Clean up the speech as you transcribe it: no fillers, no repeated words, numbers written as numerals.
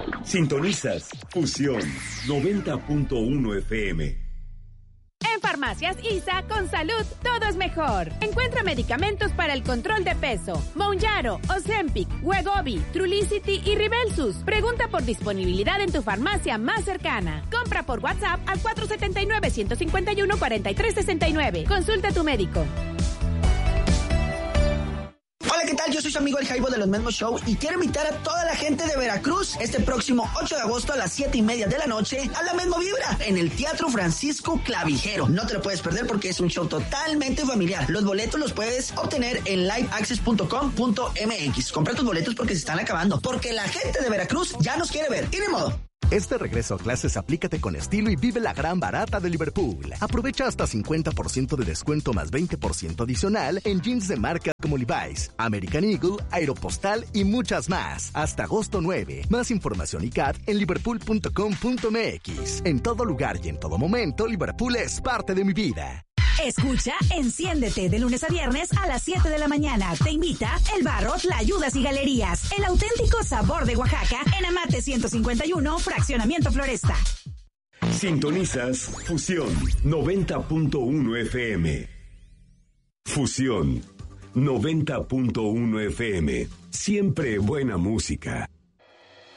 Sintonizas Fusión 90.1 FM. En Farmacias ISA, con salud, todo es mejor. Encuentra medicamentos para el control de peso. Mounjaro, Ozempic, Wegovy, Trulicity y Ribelsus. Pregunta por disponibilidad en tu farmacia más cercana. Compra por WhatsApp al 479-151-4369. Consulta a tu médico. Hola, ¿qué tal? Yo soy su amigo El Jaibo de los Mesmos Show y quiero invitar a toda la gente de Veracruz este próximo 8 de agosto a las 7:30 de la noche a la Mesmo Vibra en el Teatro Francisco Clavijero. No te lo puedes perder porque es un show totalmente familiar. Los boletos los puedes obtener en liveaccess.com.mx. Compra tus boletos porque se están acabando, porque la gente de Veracruz ya nos quiere ver. Y de modo. Este regreso a clases aplícate con estilo y vive la gran barata de Liverpool. Aprovecha hasta 50% de descuento más 20% adicional en jeans de marca como Levi's, American Eagle, Aeropostal y muchas más. Hasta agosto 9. Más información y CAT en liverpool.com.mx. En todo lugar y en todo momento, Liverpool es parte de mi vida. Escucha Enciéndete de lunes a viernes a las 7 de la mañana. Te invita El Barro, Tlayudas y Galerías. El auténtico sabor de Oaxaca en Amate 151, Fraccionamiento Floresta. Sintonizas Fusión 90.1 FM. Fusión 90.1 FM. Siempre buena música.